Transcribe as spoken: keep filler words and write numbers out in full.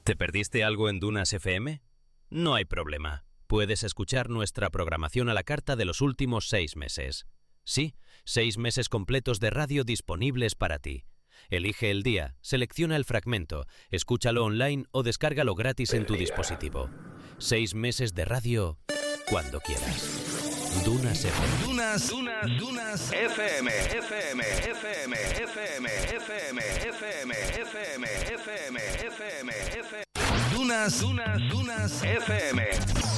¿Te perdiste algo en Dunas F M? No hay problema. Puedes escuchar nuestra programación a la carta de los últimos seis meses. Sí, seis meses completos de radio disponibles para ti. Elige el día, selecciona el fragmento, escúchalo online o descárgalo gratis en tu dispositivo. Seis meses de radio cuando quieras. Dunas F M. Dunas, Dunas, Dunas F M, F M, F M, F M, F M, F M, F M, F M, F M, F M. Dunas, Dunas, Dunas F M.